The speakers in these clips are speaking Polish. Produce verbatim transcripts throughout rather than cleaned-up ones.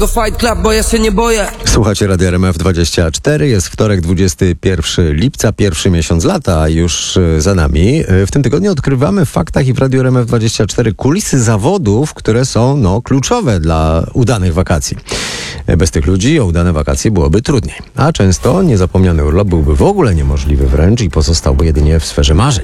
Fight Club, bo ja się nie boję. Słuchacie Radia R M F dwadzieścia cztery, jest wtorek, dwudziestego pierwszego lipca, pierwszy miesiąc lata już za nami. W tym tygodniu odkrywamy w Faktach i w Radiu R M F dwadzieścia cztery kulisy zawodów, które są no, kluczowe dla udanych wakacji. Bez tych ludzi o udane wakacje byłoby trudniej, a często niezapomniany urlop byłby w ogóle niemożliwy wręcz i pozostałby jedynie w sferze marzeń.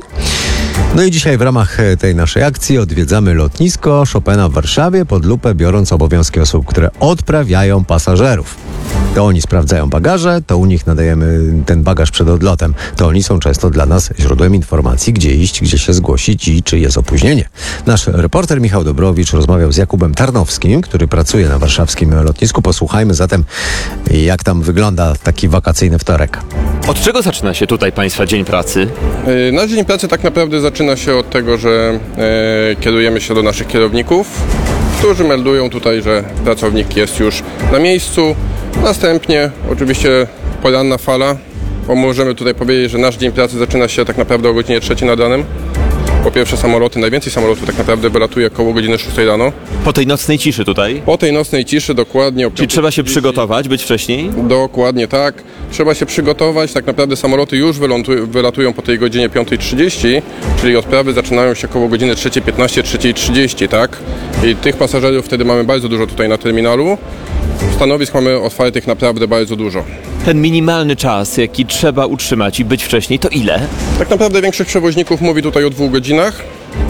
No i dzisiaj w ramach tej naszej akcji odwiedzamy lotnisko Chopina w Warszawie pod lupę, biorąc obowiązki osób, które odprawiają pasażerów. To oni sprawdzają bagaże, to u nich nadajemy ten bagaż przed odlotem. To oni są często dla nas źródłem informacji, gdzie iść, gdzie się zgłosić i czy jest opóźnienie. Nasz reporter Michał Dobrowicz rozmawiał z Jakubem Tarnowskim, który pracuje na warszawskim lotnisku. Posłuchajmy zatem, jak tam wygląda taki wakacyjny wtorek. Od czego zaczyna się tutaj Państwa dzień pracy? Nasz dzień pracy tak naprawdę zaczyna się od tego, że e, kierujemy się do naszych kierowników, którzy meldują tutaj, że pracownik jest już na miejscu. Następnie oczywiście poranna fala, bo możemy tutaj powiedzieć, że nasz dzień pracy zaczyna się tak naprawdę o godzinie trzeciej nad ranem. Po pierwsze samoloty, najwięcej samolotów tak naprawdę wylatuje około godziny szóstej rano. Po tej nocnej ciszy tutaj? Po tej nocnej ciszy dokładnie. Czyli trzeba się przygotować, być wcześniej? Dokładnie tak. Trzeba się przygotować. Tak naprawdę samoloty już wylątują, wylatują po tej godzinie piątej trzydzieści, czyli odprawy zaczynają się około godziny trzeciej piętnaście, trzeciej trzydzieści, tak? I tych pasażerów wtedy mamy bardzo dużo tutaj na terminalu. Stanowisk mamy otwartych naprawdę bardzo dużo. Ten minimalny czas, jaki trzeba utrzymać i być wcześniej, to ile? Tak naprawdę większość przewoźników mówi tutaj o dwóch godzinach,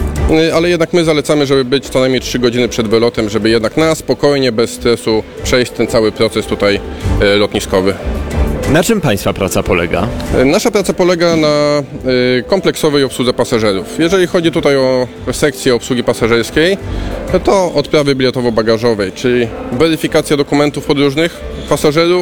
ale jednak my zalecamy, żeby być co najmniej trzy godziny przed wylotem, żeby jednak na spokojnie, bez stresu przejść ten cały proces tutaj lotniskowy. Na czym Państwa praca polega? Nasza praca polega na kompleksowej obsłudze pasażerów. Jeżeli chodzi tutaj o sekcję obsługi pasażerskiej, to odprawy biletowo-bagażowej, czyli weryfikacja dokumentów podróżnych pasażerów,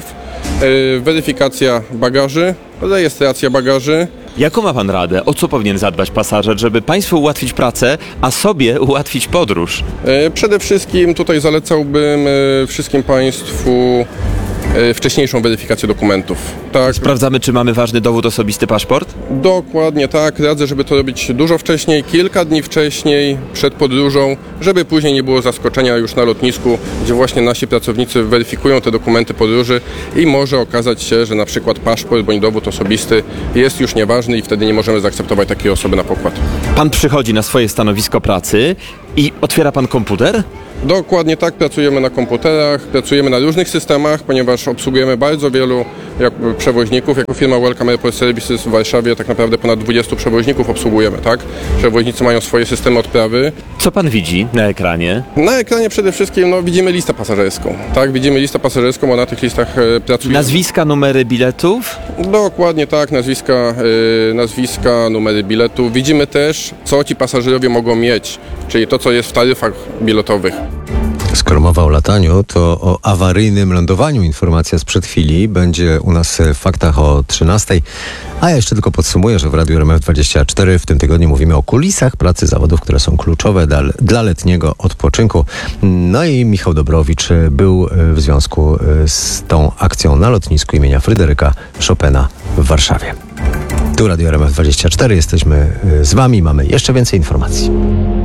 weryfikacja bagaży, rejestracja bagaży. Jaką ma Pan radę? O co powinien zadbać pasażer, żeby Państwu ułatwić pracę, a sobie ułatwić podróż? Przede wszystkim tutaj zalecałbym wszystkim Państwu wcześniejszą weryfikację dokumentów. Tak. Sprawdzamy, czy mamy ważny dowód osobisty, paszport? Dokładnie tak. Radzę, żeby to robić dużo wcześniej, kilka dni wcześniej, przed podróżą, żeby później nie było zaskoczenia już na lotnisku, gdzie właśnie nasi pracownicy weryfikują te dokumenty podróży i może okazać się, że na przykład paszport bądź dowód osobisty jest już nieważny i wtedy nie możemy zaakceptować takiej osoby na pokład. Pan przychodzi na swoje stanowisko pracy i otwiera Pan komputer? Dokładnie tak, pracujemy na komputerach, pracujemy na różnych systemach, ponieważ obsługujemy bardzo wielu jak, przewoźników. Jako firma Welcome Airport Services w Warszawie tak naprawdę ponad dwudziestu przewoźników obsługujemy, tak? Przewoźnicy mają swoje systemy odprawy. Co Pan widzi na ekranie? Na ekranie przede wszystkim no, widzimy listę pasażerską, tak? Widzimy listę pasażerską, a na tych listach e, pracujemy. Nazwiska, numery biletów? Dokładnie tak, nazwiska, e, nazwiska, numery biletów. Widzimy też, co ci pasażerowie mogą mieć, czyli to, co jest w taryfach biletowych. Skoro mowa o lataniu, to o awaryjnym lądowaniu informacja sprzed chwili będzie u nas w Faktach o trzynastej. A ja jeszcze tylko podsumuję, że w Radiu R M F dwadzieścia cztery w tym tygodniu mówimy o kulisach pracy zawodów, które są kluczowe dla, dla letniego odpoczynku. No i Michał Dobrowicz był w związku z tą akcją na lotnisku imienia Fryderyka Chopina w Warszawie. Tu Radio R M F dwadzieścia cztery, jesteśmy z Wami, mamy jeszcze więcej informacji.